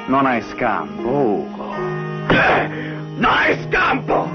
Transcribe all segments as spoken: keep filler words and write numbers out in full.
Non hai scampo, Ugo. Non hai scampo!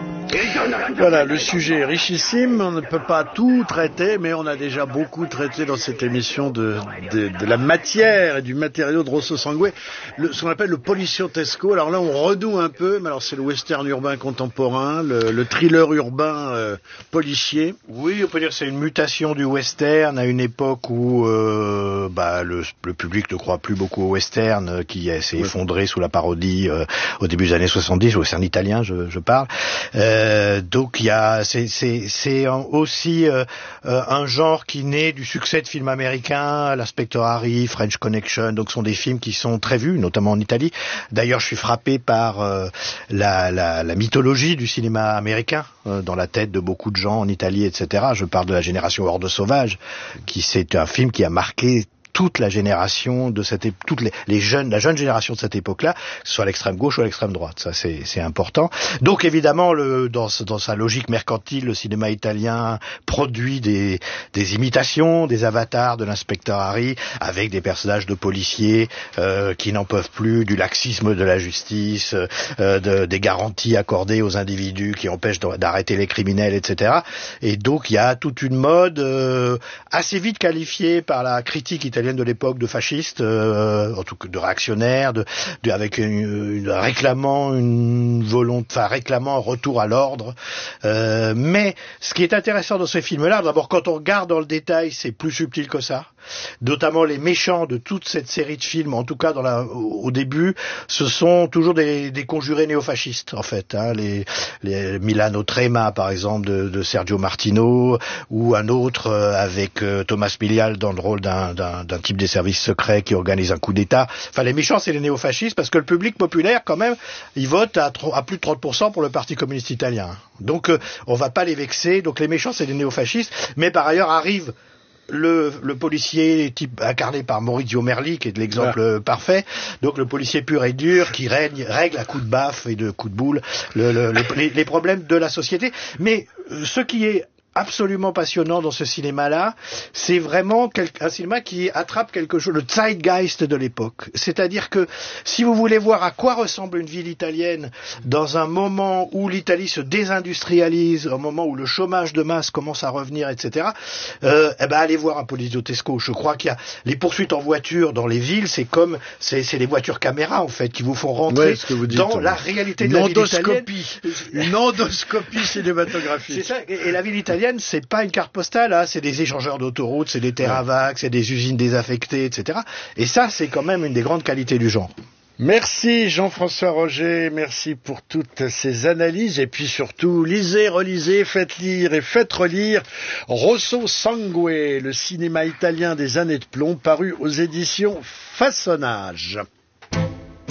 Voilà, le sujet est richissime, on ne peut pas tout traiter, mais on a déjà beaucoup traité dans cette émission de, de, de la matière et du matériau de Rosso Sangue, le, ce qu'on appelle le policiotesco. Alors là, on renoue un peu, mais alors c'est le western urbain contemporain, le, le thriller urbain euh, policier. Oui, on peut dire que c'est une mutation du western à une époque où euh, bah, le, le public ne croit plus beaucoup au western, euh, qui s'est effondré sous la parodie euh, au début des années soixante-dix, au western italien, je, je parle. Euh, Euh, donc il y a c'est c'est c'est aussi euh, euh, un genre qui naît du succès de films américains, l'Inspecteur Harry, French Connection, donc ce sont des films qui sont très vus, notamment en Italie. D'ailleurs, je suis frappé par euh, la, la la mythologie du cinéma américain euh, dans la tête de beaucoup de gens en Italie, et cetera. Je parle de la génération Horde sauvage, qui c'est un film qui a marqué toute la génération de cette, toutes les, les jeunes, la jeune génération de cette époque-là, que ce soit à l'extrême gauche ou à l'extrême droite. Ça, c'est, c'est important. Donc, évidemment, le, dans, dans sa logique mercantile, le cinéma italien produit des, des imitations, des avatars de l'inspecteur Harry, avec des personnages de policiers euh, qui n'en peuvent plus du laxisme de la justice, euh, de, des garanties accordées aux individus qui empêchent d'arrêter les criminels, et cetera. Et donc, il y a toute une mode euh, assez vite qualifiée par la critique italienne de l'époque de fascistes, euh, en tout cas de réactionnaires, de, de, avec une, une réclamant une volonté, enfin réclamant un retour à l'ordre. Euh, mais ce qui est intéressant dans ces films-là, d'abord quand on regarde dans le détail, c'est plus subtil que ça. Notamment les méchants de toute cette série de films, en tout cas dans la, au début, ce sont toujours des, des conjurés néofascistes en fait. Hein, les, les Milano Trema par exemple de, de Sergio Martino, ou un autre euh, avec euh, Thomas Milial dans le rôle d'un, d'un, d'un type des services secrets qui organise un coup d'État. Enfin les méchants c'est les néofascistes parce que le public populaire quand même, il vote à, à plus de trente pour cent pour le Parti communiste italien. Donc euh, on va pas les vexer. Donc les méchants c'est les néofascistes, mais par ailleurs arrive Le, le policier type incarné par Maurizio Merli, qui est de l'exemple ouais. parfait. Donc le policier pur et dur qui règne, règle à coups de baffe et de coups de boule le, le, le, les, les problèmes de la société. Mais euh, ce qui est absolument passionnant dans ce cinéma-là, c'est vraiment quel, un cinéma qui attrape quelque chose, le zeitgeist de l'époque. C'est-à-dire que si vous voulez voir à quoi ressemble une ville italienne dans un moment où l'Italie se désindustrialise, un moment où le chômage de masse commence à revenir, et cetera, euh, eh ben allez voir un policiotesco. Je crois qu'il y a les poursuites en voiture dans les villes, c'est comme c'est, c'est les voitures caméras en fait qui vous font rentrer ouais, vous dites, dans la réalité de la ville italienne. Une endoscopie cinématographique. C'est ça. Et, et la ville italienne, c'est pas une carte postale, hein, c'est des échangeurs d'autoroutes, c'est des terres à vagues, c'est des usines désaffectées, et cetera. Et ça, c'est quand même une des grandes qualités du genre. Merci Jean-François Roger, merci pour toutes ces analyses et puis surtout lisez, relisez, faites lire et faites relire Rosso Sangue, le cinéma italien des années de plomb paru aux éditions Façonnage.